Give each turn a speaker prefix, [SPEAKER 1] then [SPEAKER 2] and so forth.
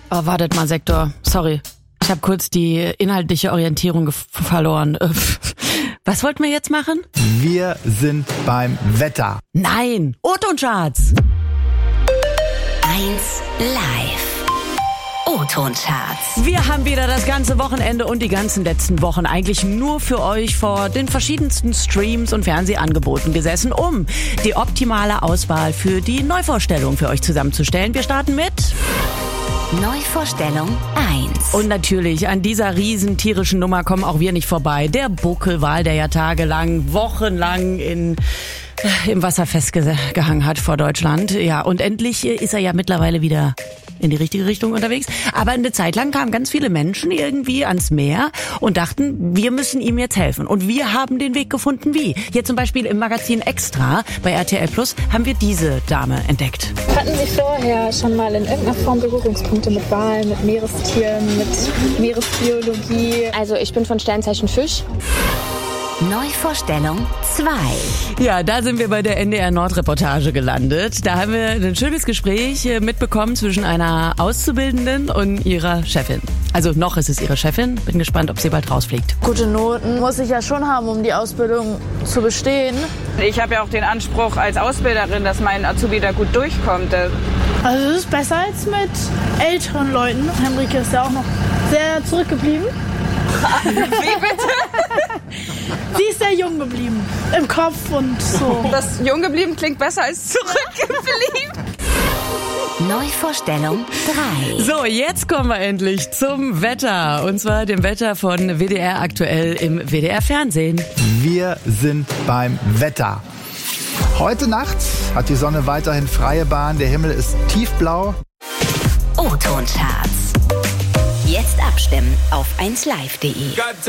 [SPEAKER 1] Oh, wartet mal, Sektor. Sorry. Ich habe kurz die inhaltliche Orientierung verloren. Was wollten wir jetzt machen?
[SPEAKER 2] Wir sind beim Wetter.
[SPEAKER 1] Nein, O-Ton-Charts.
[SPEAKER 3] 1 Live. O-Ton-Charts.
[SPEAKER 1] Wir haben wieder das ganze Wochenende und die ganzen letzten Wochen eigentlich nur für euch vor den verschiedensten Streams und Fernsehangeboten gesessen, um die optimale Auswahl für die Neuvorstellung für euch zusammenzustellen. Wir starten mit
[SPEAKER 3] Neuvorstellung 1.
[SPEAKER 1] Und natürlich, an dieser riesen tierischen Nummer kommen auch wir nicht vorbei. Der Buckelwal, der ja tagelang, wochenlang im Wasser festgehangen hat vor Deutschland. Ja, und endlich ist er ja mittlerweile wieder in die richtige Richtung unterwegs. Aber eine Zeit lang kamen ganz viele Menschen irgendwie ans Meer und dachten, wir müssen ihm jetzt helfen. Und wir haben den Weg gefunden, wie. Hier zum Beispiel im Magazin Extra bei RTL Plus haben wir diese Dame entdeckt.
[SPEAKER 4] Hatten Sie vorher schon mal in irgendeiner Form Berührungspunkte mit Walen, mit Meerestieren, mit Meeresbiologie?
[SPEAKER 5] Also ich bin von Sternzeichen Fisch.
[SPEAKER 3] Neuvorstellung 2.
[SPEAKER 1] Ja, da sind wir bei der NDR Nord-Reportage gelandet. Da haben wir ein schönes Gespräch mitbekommen zwischen einer Auszubildenden und ihrer Chefin. Also noch ist es ihre Chefin. Bin gespannt, ob sie bald rausfliegt.
[SPEAKER 6] Gute Noten muss ich ja schon haben, um die Ausbildung zu bestehen.
[SPEAKER 7] Ich habe ja auch den Anspruch als Ausbilderin, dass mein Azubi da gut durchkommt.
[SPEAKER 6] Also es ist besser als mit älteren Leuten. Henrike ist ja auch noch sehr zurückgeblieben.
[SPEAKER 7] Wie bitte?
[SPEAKER 6] Sie ist sehr jung geblieben. Im Kopf und so.
[SPEAKER 7] Das jung geblieben klingt besser als zurückgeblieben.
[SPEAKER 3] Neuvorstellung 3.
[SPEAKER 1] So, jetzt kommen wir endlich zum Wetter. Und zwar dem Wetter von WDR aktuell im WDR Fernsehen.
[SPEAKER 2] Wir sind beim Wetter. Heute Nacht hat die Sonne weiterhin freie Bahn. Der Himmel ist tiefblau.
[SPEAKER 3] O-Ton-Charts. Jetzt abstimmen auf 1live.de.